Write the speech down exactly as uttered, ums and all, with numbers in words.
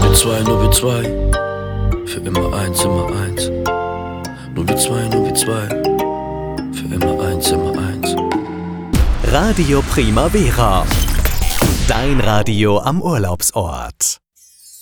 wir zwei, nur wir zwei. Für immer eins, immer eins. Nur wir zwei, nur wir zwei. Für immer eins, immer eins. Radio Primavera. Dein Radio am Urlaubsort.